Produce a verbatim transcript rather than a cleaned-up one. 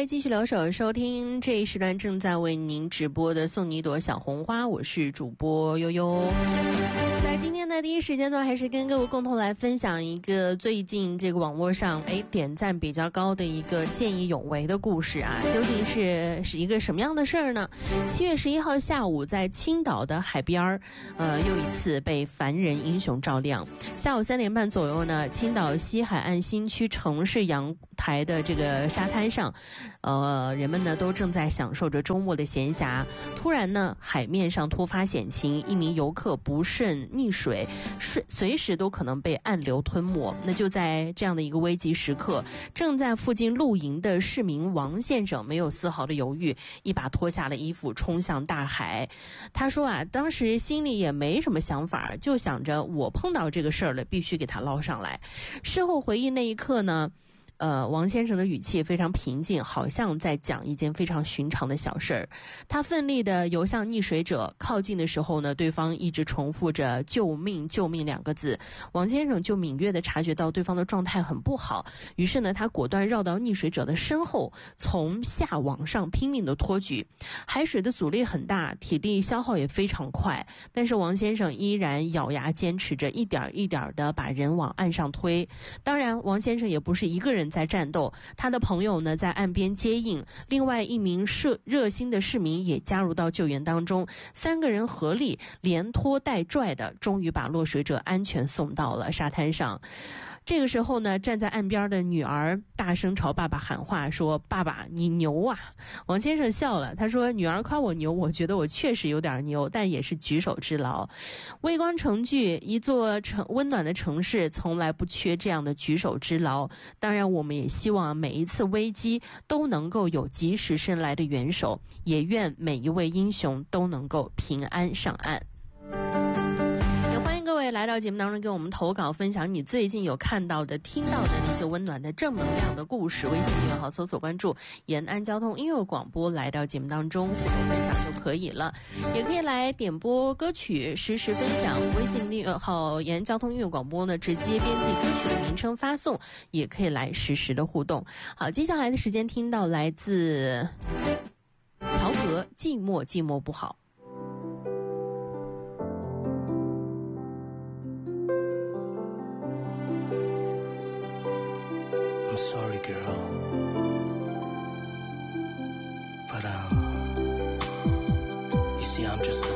位继续留守收听这一时段正在为您直播的送你一朵小红花，我是主播悠悠。在今天的第一时间段，还是跟各位共同来分享一个最近这个网络上哎点赞比较高的一个见义勇为的故事啊，究竟是是一个什么样的事儿呢？七月十一号下午，在青岛的海边儿，呃，又一次被凡人英雄照亮。下午三点半左右呢，青岛西海岸新区城市阳台的这个沙滩上，呃，人们呢都正在享受着周末的闲暇。突然呢，海面上突发险情，一名游客不慎溺水，随随时都可能被暗流吞没。那就在这样的一个危急时刻，正在附近露营的市民王先生没有丝毫的犹豫，一把脱下了衣服冲向大海。他说啊，当时心里也没什么想法，就想着我碰到这个事儿了，必须给他捞上来。事后回忆那一刻呢，呃，王先生的语气非常平静，好像在讲一件非常寻常的小事儿。他奋力地游向溺水者，靠近的时候呢，对方一直重复着救命救命两个字。王先生就敏锐地察觉到对方的状态很不好，于是呢，他果断绕到溺水者的身后，从下往上拼命地托举。海水的阻力很大，体力消耗也非常快，但是王先生依然咬牙坚持着，一点一点地把人往岸上推。当然，王先生也不是一个人在战斗，他的朋友呢在岸边接应，另外一名热热心的市民也加入到救援当中，三个人合力连拖带拽的，终于把落水者安全送到了沙滩上。这个时候呢，站在岸边的女儿大声朝爸爸喊话说：“爸爸，你牛啊！”王先生笑了，他说：“女儿夸我牛，我觉得我确实有点牛，但也是举手之劳。”微光城聚，一座城温暖的城市，从来不缺这样的举手之劳。当然，我们也希望每一次危机都能够有及时伸来的援手，也愿每一位英雄都能够平安上岸。也欢迎各位来到节目当中给我们投稿，分享你最近有看到的听到的那些温暖的正能量的故事。微信订阅号搜索关注延安交通音乐广播，来到节目当中互动分享就可以了。也可以来点播歌曲实时分享，微信订阅号延安交通音乐广播呢，直接编辑歌曲的名称发送，也可以来实时的互动。好，接下来的时间听到来自曹格寂寞寂寞不好。 I'm sorry, girl, but um, you see, I'm just